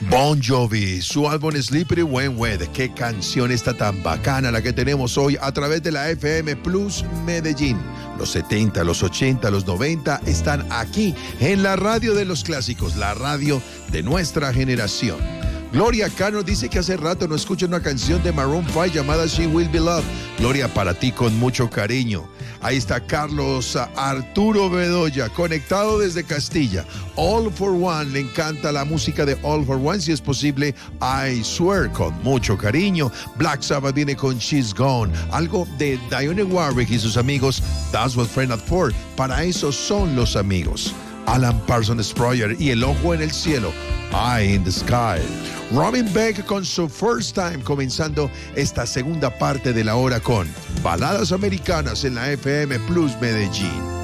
Bon Jovi, su álbum Slippery When Wet. Qué canción está tan bacana la que tenemos hoy a través de la FM Plus Medellín. Los 70, los 80, los 90 están aquí en la radio de los clásicos, la radio de nuestra generación. Gloria Cano dice que hace rato no escucha una canción de Maroon 5 llamada She Will Be Loved. Gloria, para ti con mucho cariño. Ahí está Carlos Arturo Bedoya, conectado desde Castilla. All for One, le encanta la música de All for One, si es posible, I Swear, con mucho cariño. Black Sabbath viene con She's Gone, algo de Dionne Warwick y sus amigos, That's What Friends Are For. Para eso son los amigos. Alan Parsons Project y El Ojo en el Cielo, Eye in the Sky. Robin Beck con su First Time, comenzando esta segunda parte de la hora con baladas americanas en la FM Plus Medellín.